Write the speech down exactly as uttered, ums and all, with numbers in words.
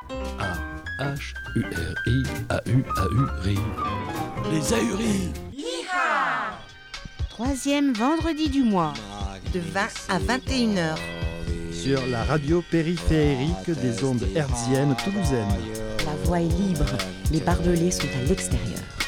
A H U R I A U A U R I. Les Ahuris. Troisième vendredi du mois, de vingt à vingt et une heures. Sur la radio périphérique des ondes hertziennes toulousaines. la voie est libre, les barbelés sont à l'extérieur.